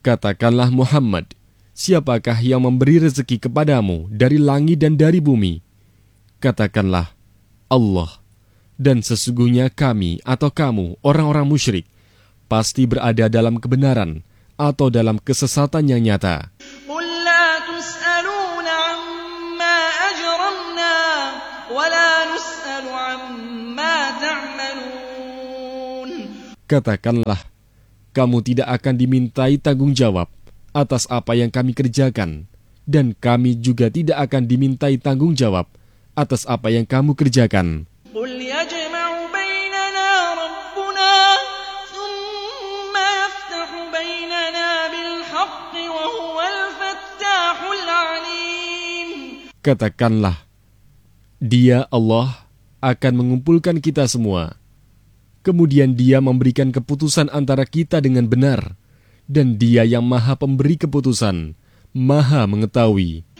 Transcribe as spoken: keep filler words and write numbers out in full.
Katakanlah Muhammad, siapakah yang memberi rezeki kepadamu dari langit dan dari bumi? Katakanlah, Allah. Dan sesungguhnya kami atau kamu, orang-orang musyrik, pasti berada dalam kebenaran atau dalam kesesatan yang nyata. قُلْ لَا تُسْأَلُونَ عَمَّا أَجْرَمْنَا وَلَا نُسْأَلُ عَمَّا تَعْمَلُونَ. Katakanlah, kamu tidak akan dimintai tanggung jawab atas apa yang kami kerjakan, dan kami juga tidak akan dimintai tanggung jawab atas apa yang kamu kerjakan. قُلْ يَجْمَعُ بَيْنَنَا رَبُّنَا ثُمَّ يَفْتَحُ بَيْنَنَا بِالْحَقِّ وَهُوَ الْفَتَّاحُ الْعَلِيمُ. Katakanlah, Dia Allah akan mengumpulkan kita semua. Kemudian Dia memberikan keputusan antara kita dengan benar, dan Dia yang Maha Pemberi keputusan, Maha Mengetahui.